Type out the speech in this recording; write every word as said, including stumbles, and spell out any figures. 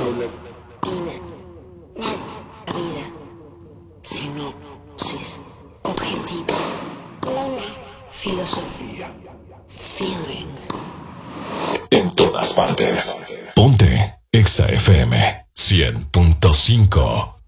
paulatina. La vida. Sinopsis. Objetivo. Lema. Filosofía. Feeling. En todas partes. Ponte Exa F M cien punto cinco.